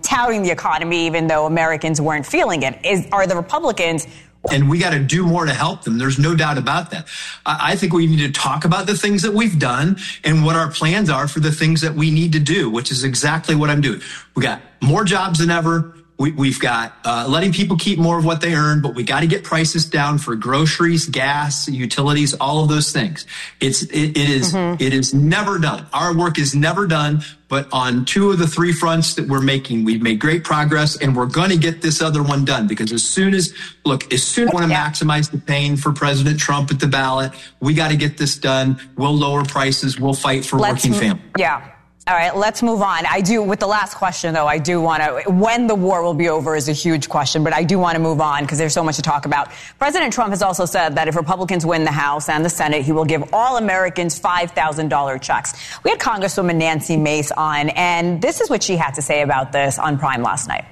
touting the economy, even though Americans weren't feeling it. Are the Republicans... And we got to do more to help them. There's no doubt about that. I think we need to talk about the things that we've done and what our plans are for the things that we need to do, which is exactly what I'm doing. We got more jobs than ever. We've got letting people keep more of what they earn, but we got to get prices down for groceries, gas, utilities, all of those things. It is never done. Our work is never done, but on 2 of the 3 fronts that we've made great progress, and we're going to get this other one done, because as soon as we want to maximize the pain for President Trump at the ballot, we got to get this done. We'll lower prices. We'll fight for working families. Yeah. All right, let's move on. With the last question, though, I do want to, when the war will be over is a huge question, but I do want to move on because there's so much to talk about. President Trump has also said that if Republicans win the House and the Senate, he will give all Americans $5,000 checks. We had Congresswoman Nancy Mace on, and this is what she had to say about this on Prime last night.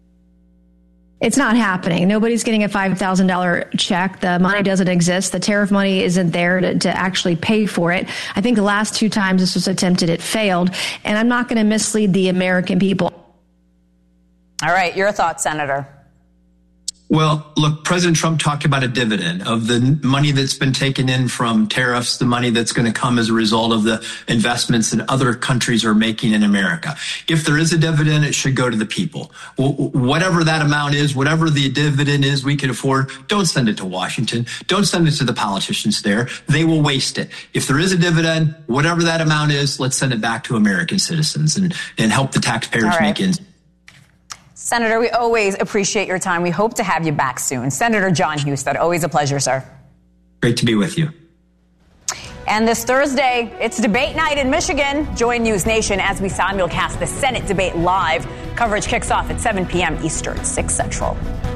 It's not happening. Nobody's getting a $5,000 check. The money doesn't exist. The tariff money isn't there to actually pay for it. I think the last 2 times this was attempted, it failed. And I'm not going to mislead the American people. All right. Your thoughts, Senator. Well, look, President Trump talked about a dividend of the money that's been taken in from tariffs, the money that's going to come as a result of the investments that other countries are making in America. If there is a dividend, it should go to the people. Whatever that amount is, whatever the dividend is we can afford, don't send it to Washington. Don't send it to the politicians there. They will waste it. If there is a dividend, whatever that amount is, let's send it back to American citizens and help the taxpayers make ends. Senator, we always appreciate your time. We hope to have you back soon. Senator Jon Husted, always a pleasure, sir. Great to be with you. And this Thursday, it's debate night in Michigan. Join News Nation as we simulcast the Senate debate live. Coverage kicks off at 7 p.m. Eastern, 6 Central.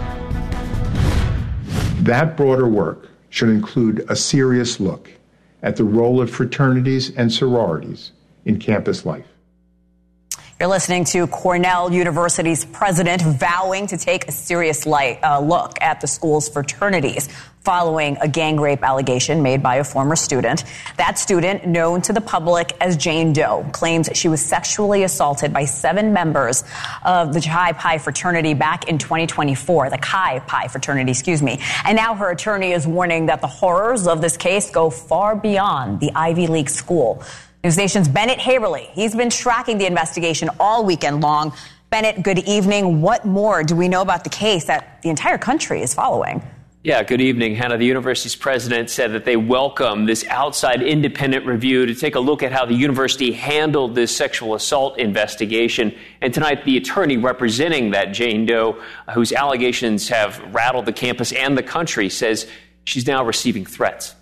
That broader work should include a serious look at the role of fraternities and sororities in campus life. You're listening to Cornell University's president vowing to take a serious look at the school's fraternities following a gang rape allegation made by a former student. That student, known to the public as Jane Doe, claims she was sexually assaulted by 7 members of the Chi Pi fraternity back in 2024, the Chi Pi fraternity, And now her attorney is warning that the horrors of this case go far beyond the Ivy League school. News Nation's Bennett Haverly. He's been tracking the investigation all weekend long. Bennett, good evening. What more do we know about the case that the entire country is following? Yeah, good evening, Hannah. The university's president said that they welcome this outside independent review to take a look at how the university handled this sexual assault investigation. And tonight, the attorney representing that Jane Doe, whose allegations have rattled the campus and the country, says she's now receiving threats.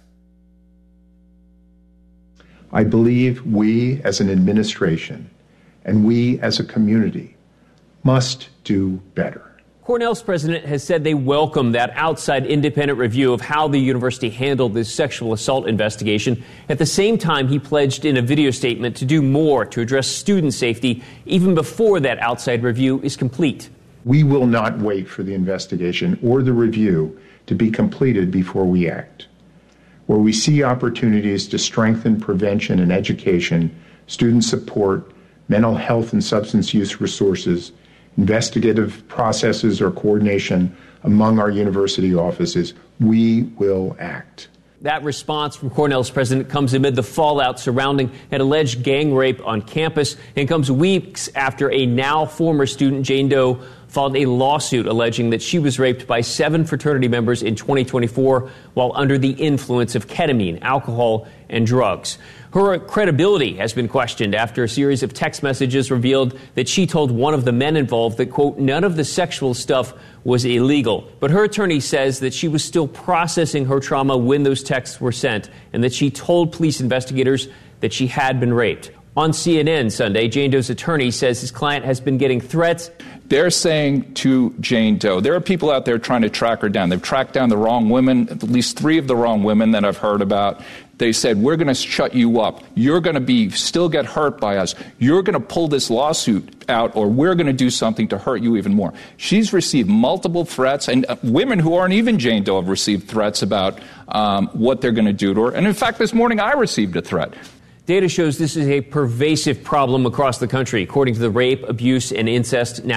I believe we as an administration and we as a community must do better. Cornell's president has said they welcome that outside independent review of how the university handled this sexual assault investigation. At the same time, he pledged in a video statement to do more to address student safety even before that outside review is complete. We will not wait for the investigation or the review to be completed before we act. Where we see opportunities to strengthen prevention and education, student support, mental health and substance use resources, investigative processes or coordination among our university offices, we will act. That response from Cornell's president comes amid the fallout surrounding an alleged gang rape on campus and comes weeks after a now former student, Jane Doe, filed a lawsuit alleging that she was raped by 7 fraternity members in 2024 while under the influence of ketamine, alcohol, and drugs. Her credibility has been questioned after a series of text messages revealed that she told one of the men involved that, quote, none of the sexual stuff was illegal. But her attorney says that she was still processing her trauma when those texts were sent and that she told police investigators that she had been raped. On CNN Sunday, Jane Doe's attorney says his client has been getting threats. They're saying to Jane Doe, there are people out there trying to track her down. They've tracked down the wrong women, at least 3 of the wrong women that I've heard about. They said, we're going to shut you up. You're going to still get hurt by us. You're going to pull this lawsuit out, or we're going to do something to hurt you even more. She's received multiple threats, and women who aren't even Jane Doe have received threats about what they're going to do to her. And in fact, this morning I received a threat. Data shows this is a pervasive problem across the country, according to the Rape, Abuse, and Incest